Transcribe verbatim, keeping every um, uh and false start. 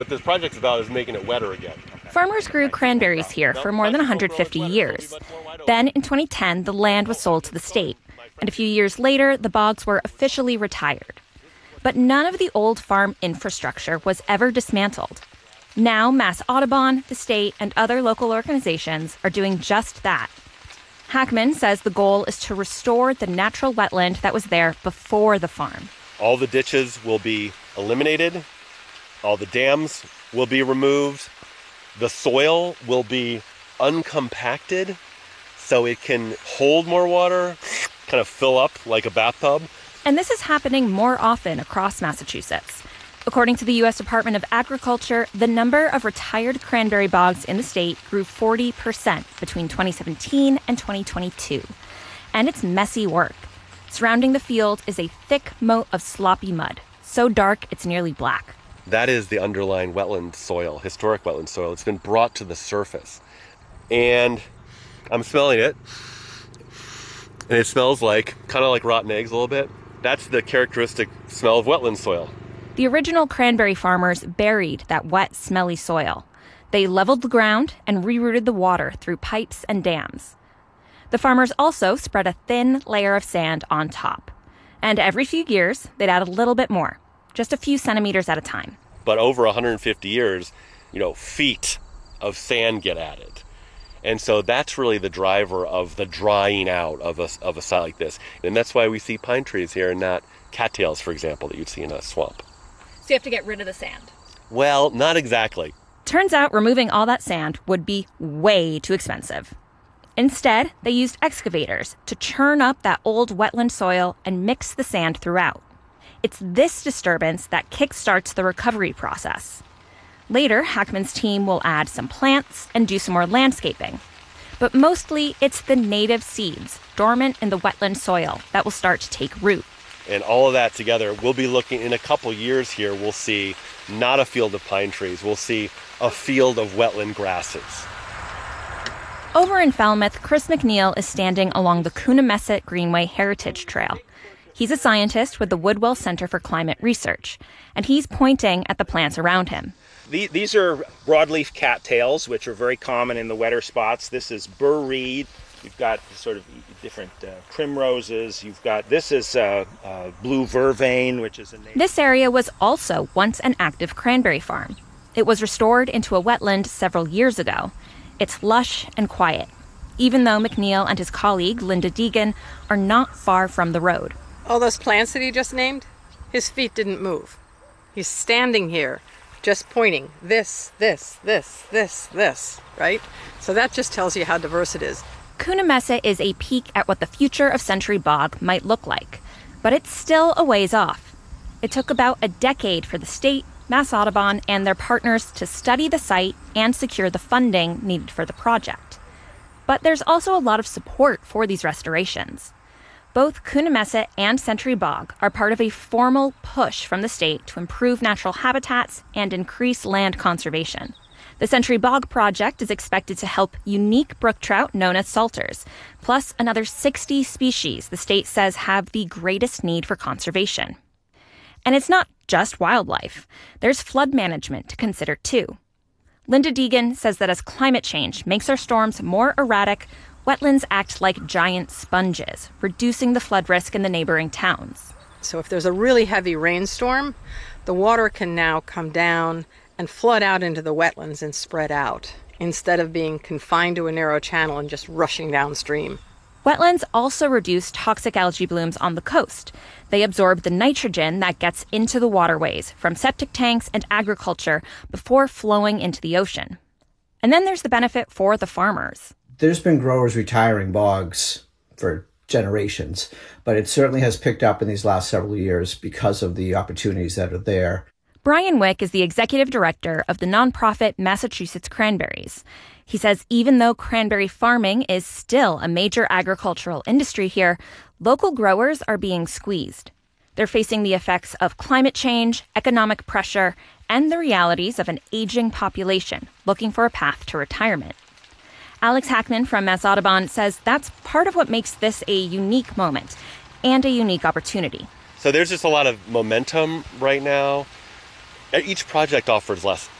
What this project's about is making it wetter again. Farmers grew cranberries here for more than one hundred fifty years. Then, in twenty ten, the land was sold to the state. And a few years later, the bogs were officially retired. But none of the old farm infrastructure was ever dismantled. Now, Mass Audubon, the state, and other local organizations are doing just that. Hackman says the goal is to restore the natural wetland that was there before the farm. All the ditches will be eliminated. All the dams will be removed. The soil will be uncompacted so it can hold more water, kind of fill up like a bathtub. And this is happening more often across Massachusetts. According to the U S Department of Agriculture, the number of retired cranberry bogs in the state grew forty percent between twenty seventeen and twenty twenty-two. And it's messy work. Surrounding the field is a thick moat of sloppy mud, so dark it's nearly black. That is the underlying wetland soil, historic wetland soil. It's been brought to the surface. And I'm smelling it. And it smells like, kind of like rotten eggs a little bit. That's the characteristic smell of wetland soil. The original cranberry farmers buried that wet, smelly soil. They leveled the ground and rerouted the water through pipes and dams. The farmers also spread a thin layer of sand on top. And every few years, they'd add a little bit more, just a few centimeters at a time. But over one hundred fifty years, you know, feet of sand get added. And so that's really the driver of the drying out of a, of a site like this. And that's why we see pine trees here and not cattails, for example, that you'd see in a swamp. So you have to get rid of the sand? Well, not exactly. Turns out removing all that sand would be way too expensive. Instead, they used excavators to churn up that old wetland soil and mix the sand throughout. It's this disturbance that kickstarts the recovery process. Later, Hackman's team will add some plants and do some more landscaping. But mostly, it's the native seeds dormant in the wetland soil that will start to take root. And all of that together, we'll be looking, in a couple years here, we'll see not a field of pine trees, we'll see a field of wetland grasses. Over in Falmouth, Chris McNeil is standing along the Coonamessett Greenway Heritage Trail. He's a scientist with the Woodwell Center for Climate Research, and he's pointing at the plants around him. These are broadleaf cattails, which are very common in the wetter spots. This is burr reed. You've got sort of different uh, primroses. You've got, this is uh, uh, blue vervain, which is a native. This area was also once an active cranberry farm. It was restored into a wetland several years ago. It's lush and quiet, even though McNeil and his colleague, Linda Deegan, are not far from the road. All those plants that he just named, his feet didn't move. He's standing here, just pointing, this, this, this, this, this, right? So that just tells you how diverse it is. Coonamessett is a peek at what the future of Century Bog might look like, but it's still a ways off. It took about a decade for the state, Mass Audubon, and their partners to study the site and secure the funding needed for the project. But there's also a lot of support for these restorations. Both Coonamessett and Century Bog are part of a formal push from the state to improve natural habitats and increase land conservation. The Century Bog project is expected to help unique brook trout known as salters, plus another sixty species the state says have the greatest need for conservation. And it's not just wildlife. There's flood management to consider too. Linda Deegan says that as climate change makes our storms more erratic, wetlands act like giant sponges, reducing the flood risk in the neighboring towns. So if there's a really heavy rainstorm, the water can now come down and flood out into the wetlands and spread out, instead of being confined to a narrow channel and just rushing downstream. Wetlands also reduce toxic algae blooms on the coast. They absorb the nitrogen that gets into the waterways from septic tanks and agriculture before flowing into the ocean. And then there's the benefit for the farmers. There's been growers retiring bogs for generations, but it certainly has picked up in these last several years because of the opportunities that are there. Brian Wick is the executive director of the nonprofit Massachusetts Cranberries. He says even though cranberry farming is still a major agricultural industry here, local growers are being squeezed. They're facing the effects of climate change, economic pressure, and the realities of an aging population looking for a path to retirement. Alex Hackman from Mass Audubon says that's part of what makes this a unique moment and a unique opportunity. So there's just a lot of momentum right now. each project offers less